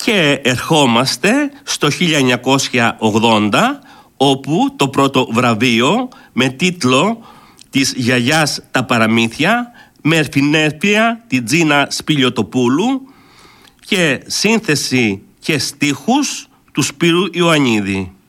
Και ερχόμαστε στο 1980, όπου το πρώτο βραβείο με τίτλο «Της γιαγιάς τα παραμύθια» με ερμηνεία τη Τζίνα Σπηλιωτοπούλου και σύνθεση και στίχους του Σπύρου Ιωαννίδη.